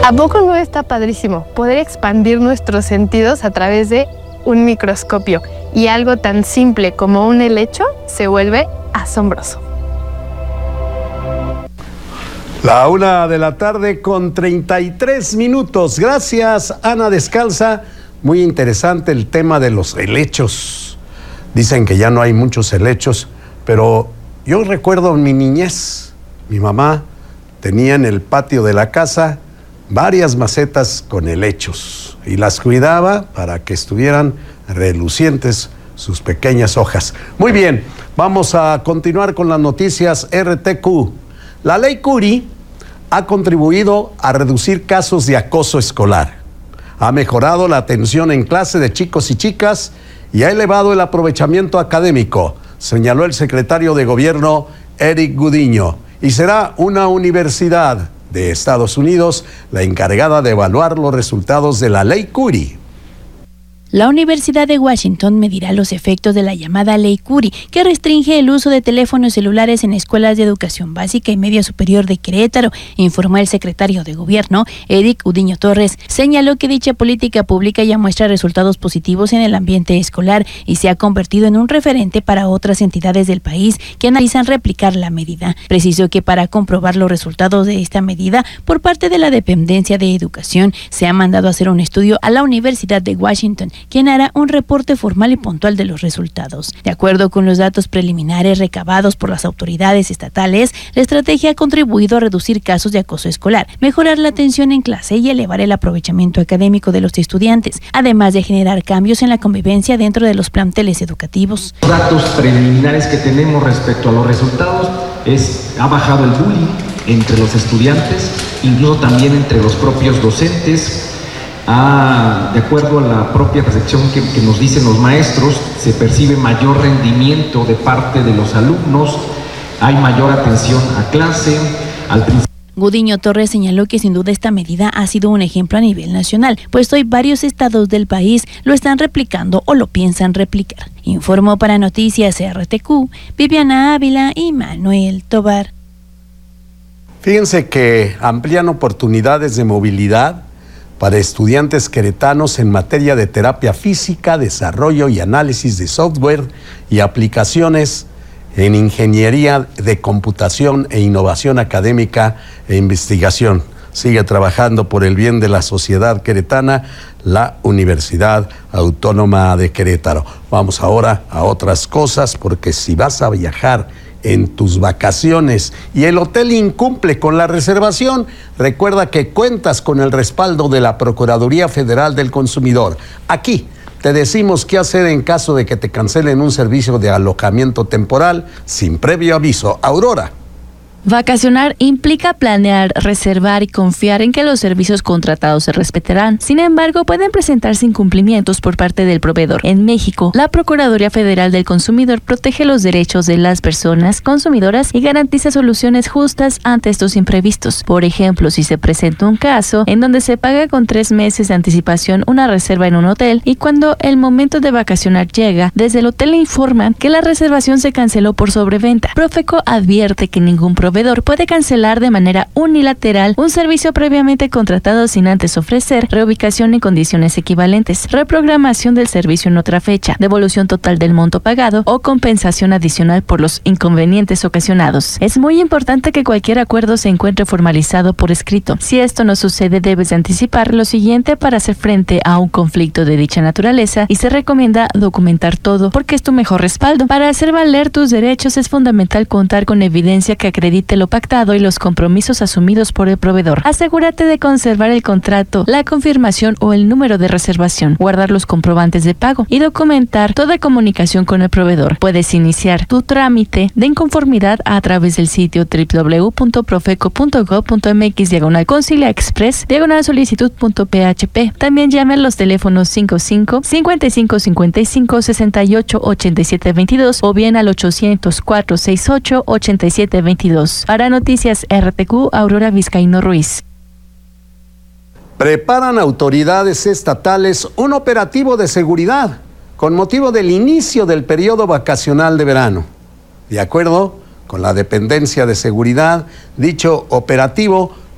¿A poco no está padrísimo poder expandir nuestros sentidos a través de un microscopio? Y algo tan simple como un helecho se vuelve asombroso. 1:00 con 33 minutos. Gracias, Ana Descalza. Muy interesante el tema de los helechos. Dicen que ya no hay muchos helechos, pero yo recuerdo en mi niñez, mi mamá tenía en el patio de la casa varias macetas con helechos y las cuidaba para que estuvieran relucientes sus pequeñas hojas. Muy bien, vamos a continuar con las noticias RTQ. La ley Curi ha contribuido a reducir casos de acoso escolar, ha mejorado la atención en clase de chicos y chicas y ha elevado el aprovechamiento académico, señaló el secretario de Gobierno Eric Gudiño, y será una universidad de Estados Unidos la encargada de evaluar los resultados de la ley Curi. La Universidad de Washington medirá los efectos de la llamada Ley Curi, que restringe el uso de teléfonos celulares en escuelas de educación básica y media superior de Querétaro, informó el secretario de Gobierno, Eric Gudiño Torres. Señaló que dicha política pública ya muestra resultados positivos en el ambiente escolar y se ha convertido en un referente para otras entidades del país que analizan replicar la medida. Precisó que para comprobar los resultados de esta medida, por parte de la Dependencia de Educación, se ha mandado a hacer un estudio a la Universidad de Washington, quien hará un reporte formal y puntual de los resultados. De acuerdo con los datos preliminares recabados por las autoridades estatales, la estrategia ha contribuido a reducir casos de acoso escolar, mejorar la atención en clase y elevar el aprovechamiento académico de los estudiantes, además de generar cambios en la convivencia dentro de los planteles educativos. Los datos preliminares que tenemos respecto a los resultados ha bajado el bullying entre los estudiantes, incluso también entre los propios docentes. De acuerdo a la propia percepción que nos dicen los maestros, se percibe mayor rendimiento de parte de los alumnos, hay mayor atención a clase. Gudiño Torres señaló que sin duda esta medida ha sido un ejemplo a nivel nacional, pues hoy varios estados del país lo están replicando o lo piensan replicar. Informó para Noticias RTQ, Viviana Ávila y Manuel Tobar. Fíjense que amplían oportunidades de movilidad para estudiantes queretanos en materia de terapia física, desarrollo y análisis de software y aplicaciones en ingeniería de computación e innovación académica e investigación. Sigue trabajando por el bien de la sociedad queretana la Universidad Autónoma de Querétaro. Vamos ahora a otras cosas, porque si vas a viajar en tus vacaciones y el hotel incumple con la reservación, recuerda que cuentas con el respaldo de la Procuraduría Federal del Consumidor. Aquí te decimos qué hacer en caso de que te cancelen un servicio de alojamiento temporal sin previo aviso. Aurora. Vacacionar implica planear, reservar y confiar en que los servicios contratados se respetarán. Sin embargo, pueden presentarse incumplimientos por parte del proveedor. En México, la Procuraduría Federal del Consumidor protege los derechos de las personas consumidoras y garantiza soluciones justas ante estos imprevistos. Por ejemplo, si se presenta un caso en donde se paga con 3 meses de anticipación una reserva en un hotel y cuando el momento de vacacionar llega, desde el hotel le informan que la reservación se canceló por sobreventa. Profeco advierte que ningún proveedor puede cancelar de manera unilateral un servicio previamente contratado sin antes ofrecer reubicación en condiciones equivalentes, reprogramación del servicio en otra fecha, devolución total del monto pagado o compensación adicional por los inconvenientes ocasionados. Es muy importante que cualquier acuerdo se encuentre formalizado por escrito. Si esto no sucede, debes de anticipar lo siguiente para hacer frente a un conflicto de dicha naturaleza y se recomienda documentar todo porque es tu mejor respaldo. Para hacer valer tus derechos es fundamental contar con evidencia que acredite lo pactado y los compromisos asumidos por el proveedor. Asegúrate de conservar el contrato, la confirmación o el número de reservación, guardar los comprobantes de pago y documentar toda comunicación con el proveedor. Puedes iniciar tu trámite de inconformidad a través del sitio www.profeco.gov.mx/concilia-express/solicitud.php. También llame a los teléfonos 55 55 55 68 87 22 o bien al 800 468 87 22. Para Noticias RTQ, Aurora Vizcaíno Ruiz. Preparan autoridades estatales un operativo de seguridad con motivo del inicio del periodo vacacional de verano. De acuerdo con la Dependencia de Seguridad, dicho operativo